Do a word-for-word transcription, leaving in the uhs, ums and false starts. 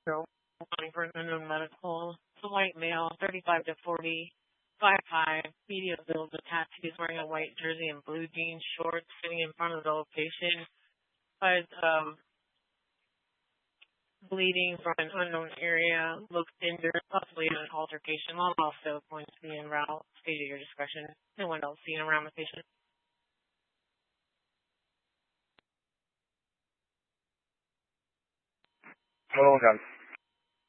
So, one for unknown medical. It's a white male, thirty-five to forty, five five, medium build with tattoos, wearing a white jersey and blue jeans shorts, sitting in front of the location. But, um, bleeding from an unknown area, looks injured, possibly in an altercation. While also going to be en route. State at your discretion. No one else seen around the patient. Hold on, guys.